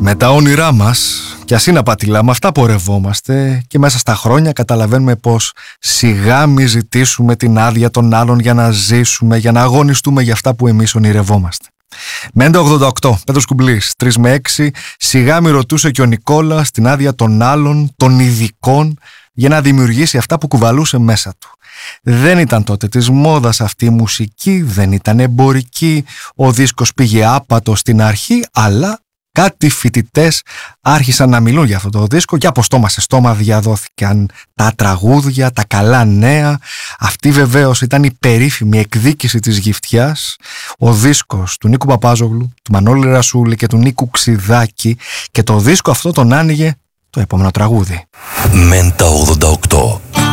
Με τα όνειρά μας, κι ας είναι απατηλά, με αυτά πορευόμαστε και μέσα στα χρόνια καταλαβαίνουμε πως σιγά μη ζητήσουμε την άδεια των άλλων για να ζήσουμε, για να αγωνιστούμε για αυτά που εμείς ονειρευόμαστε. Με 1188, Πέτρος Κουμπλής, 3 με 6, σιγά μη ρωτούσε και ο Νικόλας την άδεια των άλλων, των ειδικών, για να δημιουργήσει αυτά που κουβαλούσε μέσα του. Δεν ήταν τότε της μόδας αυτή η μουσική, δεν ήταν εμπορική, ο δίσκος πήγε άπατο στην αρχή, αλλά κάτι φοιτητές άρχισαν να μιλούν για αυτό το δίσκο και από στόμα σε στόμα διαδόθηκαν τα τραγούδια, τα καλά νέα. Αυτή βεβαίως ήταν η περίφημη εκδίκηση της Γυφτιάς, ο δίσκος του Νίκου Παπάζογλου, του Μανώλη Ρασούλη και του Νίκου Ξιδάκη, και το δίσκο αυτό τον άνοιγε το επόμενο τραγούδι. Μέντα 88.